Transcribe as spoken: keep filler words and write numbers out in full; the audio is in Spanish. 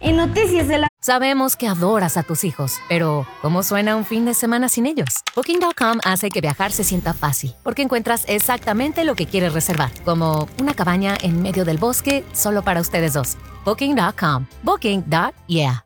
En Noticias de la... Sabemos que adoras a tus hijos, pero ¿cómo suena un fin de semana sin ellos? Booking punto com hace que viajar se sienta fácil, porque encuentras exactamente lo que quieres reservar, como una cabaña en medio del bosque solo para ustedes dos. Booking punto com. Booking. Yeah.